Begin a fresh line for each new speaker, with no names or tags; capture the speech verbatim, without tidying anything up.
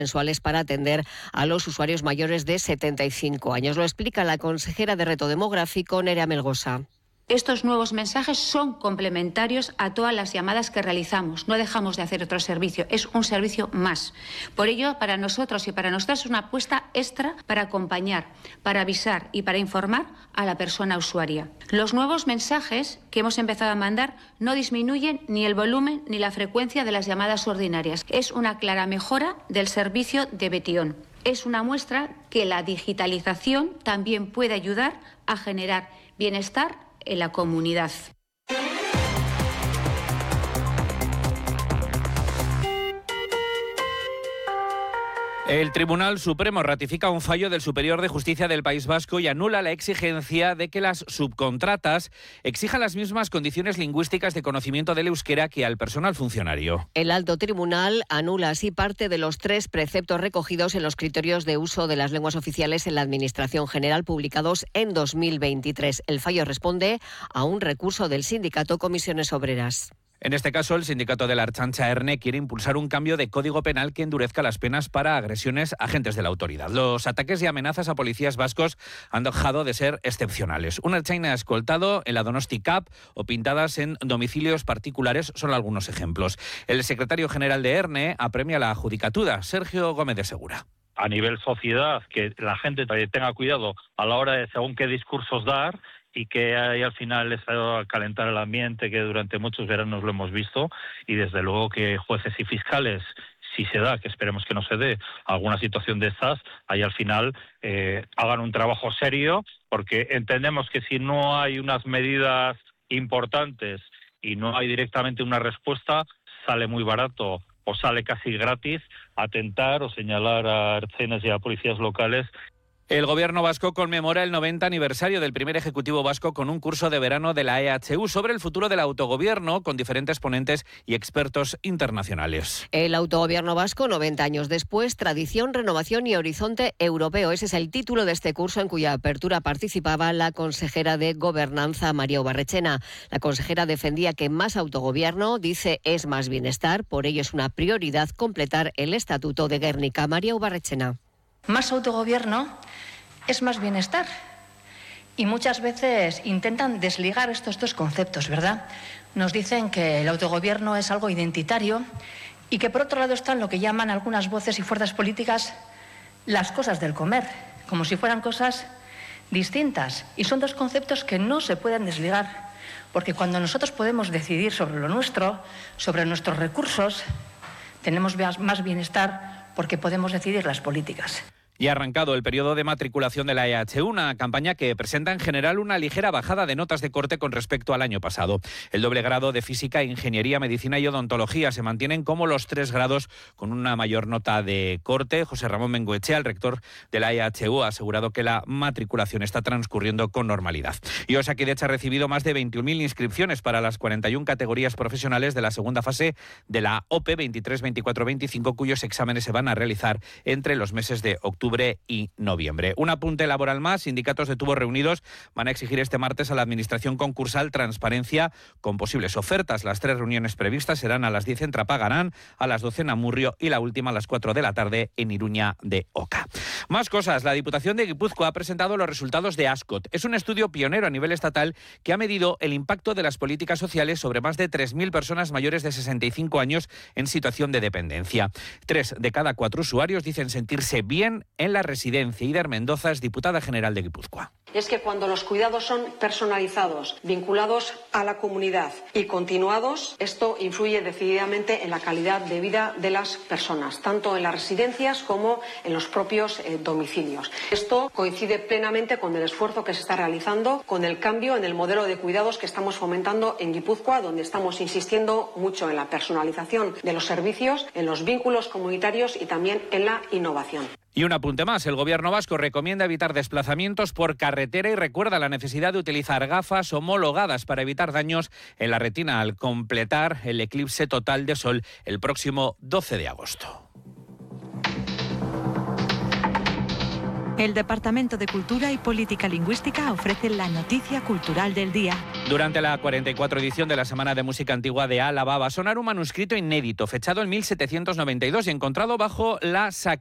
mensuales para atender a los usuarios mayores de setenta y cinco años. Lo explica la consejera de Reto Demográfico, Nerea Melgosa.
Estos nuevos mensajes son complementarios a todas las llamadas que realizamos. No dejamos de hacer otro servicio, es un servicio más. Por ello, para nosotros y para nosotras es una apuesta extra para acompañar, para avisar y para informar a la persona usuaria. Los nuevos mensajes que hemos empezado a mandar no disminuyen ni el volumen ni la frecuencia de las llamadas ordinarias. Es una clara mejora del servicio de Betion. Es una muestra que la digitalización también puede ayudar a generar bienestar en la comunidad.
El Tribunal Supremo ratifica un fallo del Superior de Justicia del País Vasco y anula la exigencia de que las subcontratas exijan las mismas condiciones lingüísticas de conocimiento del euskera que al personal funcionario.
El Alto Tribunal anula así parte de los tres preceptos recogidos en los criterios de uso de las lenguas oficiales en la Administración General publicados en dos mil veintitrés. El fallo responde a un recurso del sindicato Comisiones Obreras.
En este caso, el sindicato de la Ertzaintza ERNE quiere impulsar un cambio de código penal que endurezca las penas para agresiones a agentes de la autoridad. Los ataques y amenazas a policías vascos han dejado de ser excepcionales. Un ertzaina escoltado en la Donosti Cup o pintadas en domicilios particulares son algunos ejemplos. El secretario general de ERNE apremia la judicatura, Sergio Gómez de Segura.
A nivel sociedad, que la gente tenga cuidado a la hora de según qué discursos dar, y que hay al final es a calentar el ambiente, que durante muchos veranos lo hemos visto, y desde luego que jueces y fiscales, si se da, que esperemos que no se dé, alguna situación de estas, ahí al final eh, hagan un trabajo serio, porque entendemos que si no hay unas medidas importantes y no hay directamente una respuesta, sale muy barato o sale casi gratis atentar o señalar a ertzainas y a policías locales.
El Gobierno vasco conmemora el noventa aniversario del primer Ejecutivo vasco con un curso de verano de la E H U sobre el futuro del autogobierno con diferentes ponentes y expertos internacionales.
El autogobierno vasco, noventa años después, tradición, renovación y horizonte europeo. Ese es el título de este curso en cuya apertura participaba la consejera de Gobernanza, María Ubarretxena. La consejera defendía que más autogobierno, dice, es más bienestar. Por ello es una prioridad completar el Estatuto de Gernika. María Ubarretxena.
Más autogobierno es más bienestar. Y muchas veces intentan desligar estos dos conceptos, ¿verdad? Nos dicen que el autogobierno es algo identitario y que por otro lado están lo que llaman algunas voces y fuerzas políticas las cosas del comer, como si fueran cosas distintas. Y son dos conceptos que no se pueden desligar, porque cuando nosotros podemos decidir sobre lo nuestro, sobre nuestros recursos, tenemos más bienestar porque podemos decidir las políticas.
Y ha arrancado el periodo de matriculación de la E H U, una campaña que presenta en general una ligera bajada de notas de corte con respecto al año pasado. El doble grado de Física, Ingeniería, Medicina y Odontología se mantienen como los tres grados con una mayor nota de corte. José Ramón Bengoechea, el rector de la E H U, ha asegurado que la matriculación está transcurriendo con normalidad. Y Osakidetza ha recibido más de veintiún mil inscripciones para las cuarenta y una categorías profesionales de la segunda fase de la O P E veintitrés, veinticuatro, veinticinco, cuyos exámenes se van a realizar entre los meses de octubre y noviembre. Un apunte laboral más. Sindicatos de tubos reunidos van a exigir este martes a la Administración concursal transparencia con posibles ofertas. Las tres reuniones previstas serán a las diez en Trapagarán, a las doce en Amurrio y la última a las cuatro de la tarde en Iruña de Oca. Más cosas. La Diputación de Guipúzcoa ha presentado los resultados de ASCOT. Es un estudio pionero a nivel estatal que ha medido el impacto de las políticas sociales sobre más de tres mil personas mayores de sesenta y cinco años en situación de dependencia. Tres de cada cuatro usuarios dicen sentirse bien en la residencia. Ider Mendoza es diputada general de Guipúzcoa.
Es que cuando los cuidados son personalizados, vinculados a la comunidad y continuados, esto influye decididamente en la calidad de vida de las personas, tanto en las residencias como en los propios eh, domicilios. Esto coincide plenamente con el esfuerzo que se está realizando, con el cambio en el modelo de cuidados que estamos fomentando en Guipúzcoa, donde estamos insistiendo mucho en la personalización de los servicios, en los vínculos comunitarios y también en la innovación.
Y un apunte más, el Gobierno vasco recomienda evitar desplazamientos por carretera y recuerda la necesidad de utilizar gafas homologadas para evitar daños en la retina al completar el eclipse total de sol el próximo doce de agosto.
El Departamento de Cultura y Política Lingüística ofrece la noticia cultural del día.
Durante la cuarenta y cuatro edición de la Semana de Música Antigua de Álava va a sonar un manuscrito inédito, fechado en mil setecientos noventa y dos y encontrado bajo la